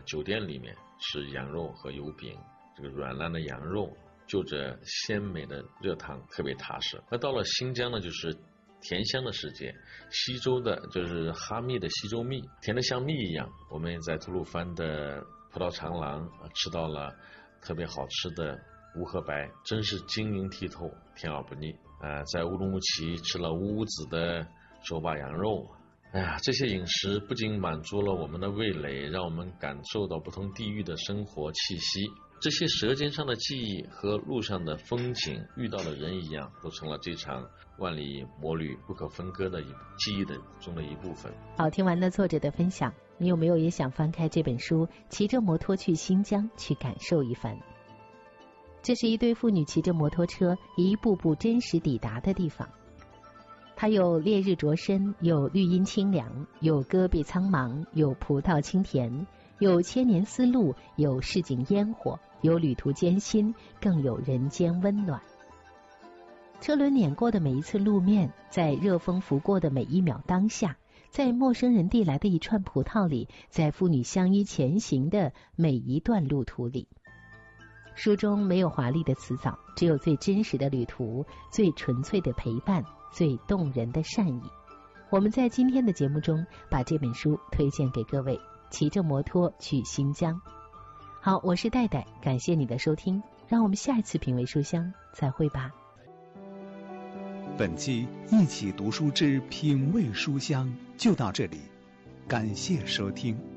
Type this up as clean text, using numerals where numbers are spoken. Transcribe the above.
酒店里面吃羊肉和油饼，这个软烂的羊肉就着鲜美的热汤特别踏实。那到了新疆呢，就是甜香的世界，西周的就是哈密的西周蜜，甜得像蜜一样。我们在吐鲁番的葡萄长廊吃到了特别好吃的乌合白，真是晶莹剔透，甜而不腻。在乌鲁木齐吃了乌子的手把羊肉。哎呀，这些饮食不仅满足了我们的味蕾，让我们感受到不同地域的生活气息。这些舌尖上的记忆和路上的风景、遇到的人一样，都成了这场万里摩旅不可分割的记忆中的一部分。 好，听完了作者的分享，你有没有也想翻开这本书，骑着摩托去新疆去感受一番？这是一对父女骑着摩托车一步步真实抵达的地方。它有烈日灼身，有绿荫清凉，有戈壁苍茫，有葡萄清甜，有千年丝路，有市井烟火，有旅途艰辛，更有人间温暖。车轮碾过的每一次路面，在热风拂过的每一秒当下，在陌生人递来的一串葡萄里，在父女相依前行的每一段路途里。书中没有华丽的辞藻，只有最真实的旅途，最纯粹的陪伴，最动人的善意。我们在今天的节目中把这本书推荐给各位，骑着摩托去新疆。好，我是戴戴，感谢你的收听，让我们下一次品味书香再会吧。 本期一起读书之品味书香就到这里，感谢收听。